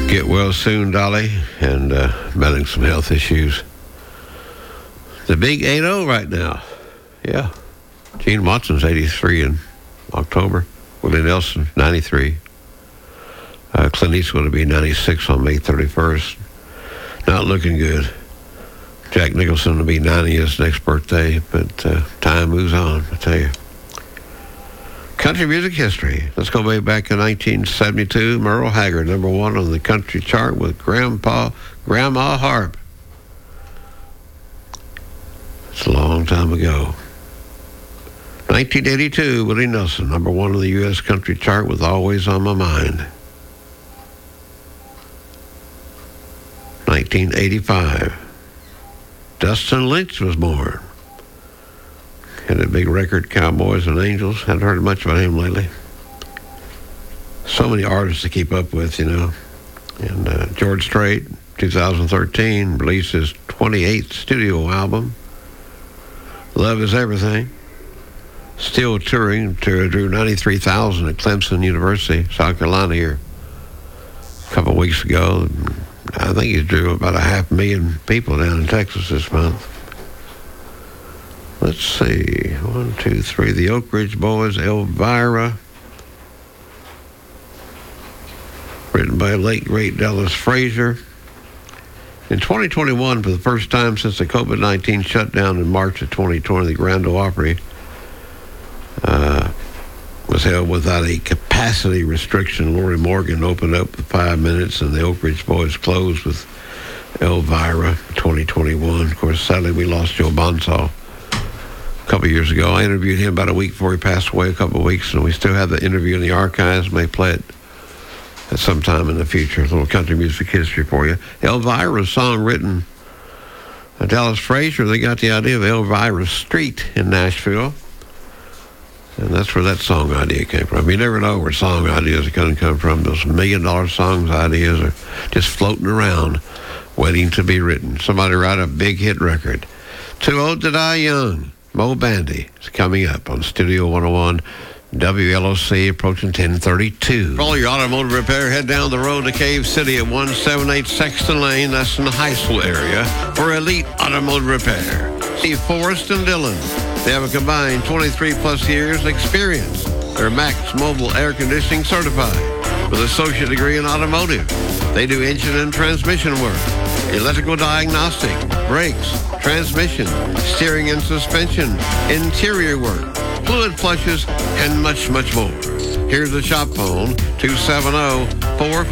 Get well soon, Dolly, and battling some health issues. The big 80 right now. Yeah. Gene Watson's 83 in October. Willie Nelson, 93. Clint Eastwood will be 96 on May 31st. Not looking good. Jack Nicholson will be 90 his next birthday, but time moves on, I tell you. Country music history. Let's go way back in 1972. Merle Haggard, number one on the country chart with Grandma Harp. It's a long time ago. 1982, Willie Nelson, number one on the U.S. country chart with Always on My Mind. 1985, Dustin Lynch was born. Had a big record, Cowboys and Angels. Hadn't heard much about him lately. So many artists to keep up with, you know. And George Strait, 2013, released his 28th studio album, Love Is Everything. Still touring, drew 93,000 at Clemson University, South Carolina here a couple of weeks ago. I think he drew about 500,000 people down in Texas this month. Let's see. 1, 2, 3. The Oak Ridge Boys, Elvira. Written by late great Dallas Frazier. In 2021, for the first time since the COVID-19 shutdown in March of 2020, the Grand Ole Opry was held without a capacity restriction. Lori Morgan opened up for 5 minutes, and the Oak Ridge Boys closed with Elvira 2021. Of course, sadly, we lost Joe Bonsall a couple of years ago. I interviewed him about a week before he passed away, a couple of weeks, and we still have the interview in the archives. May play it at some time in the future. A little country music history for you. Elvira's song written by Dallas Frazier. They got the idea of Elvira Street in Nashville. And that's where that song idea came from. You never know where song ideas are going to come from. Those $1 million songs ideas are just floating around, waiting to be written. Somebody write a big hit record. Too Old to Die Young. Mo Bandy is coming up on Studio 101. WLOC approaching 1032. For all your automotive repair, head down the road to Cave City at 178 Sexton Lane. That's in the Highsville area for Elite Automotive Repair. Steve Forrest and Dillon. They have a combined 23-plus years experience. They're Max Mobile Air Conditioning certified with associate degree in automotive. They do engine and transmission work, electrical diagnostic, brakes, transmission, steering and suspension, interior work, fluid flushes, and much, much more. Here's the shop phone, 270-4